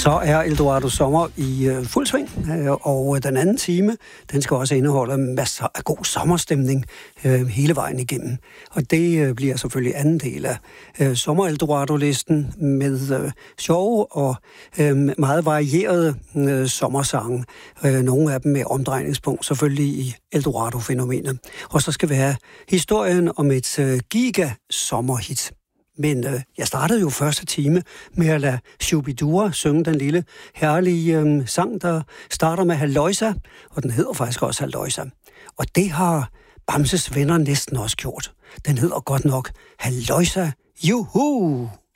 Så er Eldorado Sommer i fuld sving, og den anden time, den skal også indeholde masser af god sommerstemning hele vejen igennem. Og det bliver selvfølgelig anden del af Sommer Eldorado-listen med sjove og meget varierede sommersange. Nogle af dem med omdrejningspunkt selvfølgelig i Eldorado-fænomenet. Og så skal vi have historien om et giga-sommerhit. Men jeg startede jo første time med at lade Shubidua synge den lille herlige sang, der starter med Halløjsa, og den hedder faktisk også Halløjsa. Og det har Bamses Venner næsten også gjort. Den hedder godt nok Halløjsa, juhu!